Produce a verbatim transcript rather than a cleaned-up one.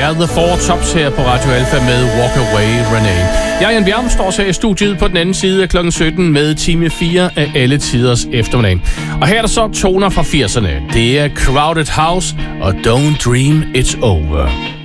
er The Four Tops her på Radio Alpha med Walk Away Renee. Jeg, Jan Bjerm, står så i studiet på den anden side af klokken sytten med time fire af alle tiders eftermiddag. Og her er der så toner fra firserne. Det er Crowded House og Don't Dream It's Over.